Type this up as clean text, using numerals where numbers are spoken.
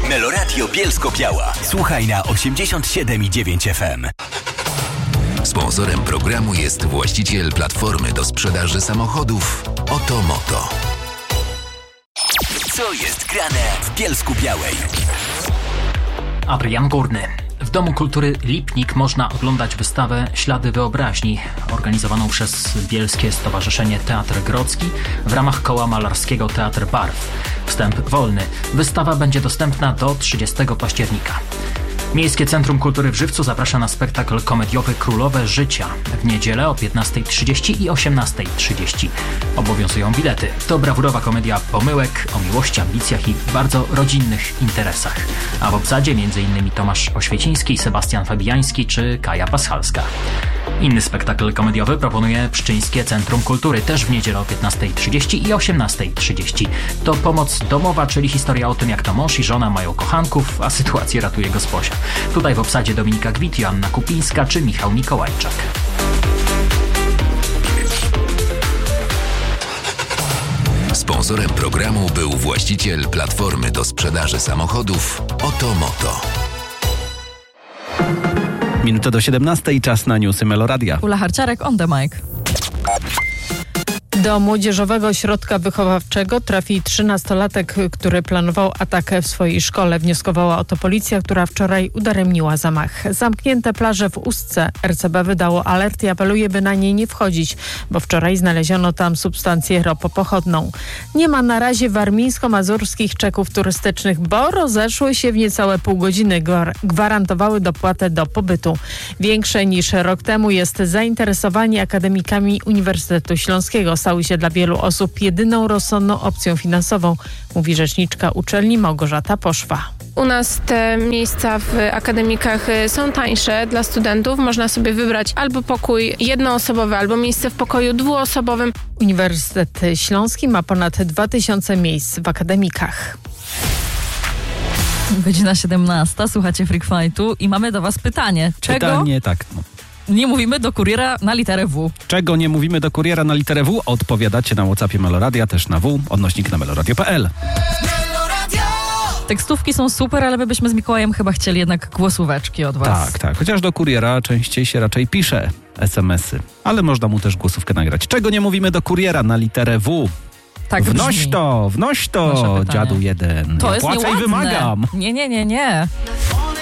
Meloradio Bielsko-Biała. Słuchaj na 87,9 FM. Sponsorem programu jest właściciel platformy do sprzedaży samochodów Otomoto. Co jest grane w Bielsku-Białej? Adrian Górny. W Domu Kultury Lipnik można oglądać wystawę Ślady Wyobraźni, organizowaną przez Bielskie Stowarzyszenie Teatr Grodzki w ramach Koła Malarskiego Teatr Barw. Wstęp wolny. Wystawa będzie dostępna do 30 października. Miejskie Centrum Kultury w Żywcu zaprasza na spektakl komediowy Królowe Życia w niedzielę o 15:30 i 18:30. Obowiązują bilety. To brawurowa komedia pomyłek, o miłości, ambicjach i bardzo rodzinnych interesach. A w obsadzie m.in. Tomasz Oświeciński, Sebastian Fabiański czy Kaja Paschalska. Inny spektakl komediowy proponuje Pszczyńskie Centrum Kultury też w niedzielę o 15:30 i 18:30. To pomoc domowa, czyli historia o tym, jak to mąż i żona mają kochanków, a sytuację ratuje gosposia. Tutaj w obsadzie Dominika Gwit, Joanna Kupińska czy Michał Mikołajczak. Sponsorem programu był właściciel platformy do sprzedaży samochodów Otomoto. Minuta do 17, czas na newsy Meloradia. Ula Harciarek, on the mic. Do młodzieżowego ośrodka wychowawczego trafi 13-latek, który planował atak w swojej szkole. Wnioskowała o to policja, która wczoraj udaremniła zamach. Zamknięte plaże w Ustce. RCB wydało alert i apeluje, by na nie nie wchodzić, bo wczoraj znaleziono tam substancję ropopochodną. Nie ma na razie warmińsko-mazurskich czeków turystycznych, bo rozeszły się w niecałe pół godziny. Gwarantowały dopłatę do pobytu. Większe niż rok temu jest zainteresowanie akademikami Uniwersytetu Śląskiego. Stały się dla wielu osób jedyną rozsądną opcją finansową, mówi rzeczniczka uczelni Małgorzata Poszwa. U nas te miejsca w akademikach są tańsze dla studentów. Można sobie wybrać albo pokój jednoosobowy, albo miejsce w pokoju dwuosobowym. Uniwersytet Śląski ma ponad 2000 miejsc w akademikach. Godzina 17, słuchacie Freak Fightu i mamy do was pytanie. Czego Pytanie tak. nie mówimy do kuriera na literę W? Czego nie mówimy do kuriera na literę W? Odpowiadacie na WhatsAppie Meloradia, też na W, odnośnik na meloradio.pl. Tekstówki są super, ale my byśmy z Mikołajem chyba chcieli jednak głosóweczki od was. Tak. Chociaż do kuriera częściej się raczej pisze SMS-y, ale można mu też głosówkę nagrać. Czego nie mówimy do kuriera na literę W? Tak wnoś brzmi. to, Nasze pytanie. dziadu jeden. To Ja jest płacę nieładne. i wymagam. Nie.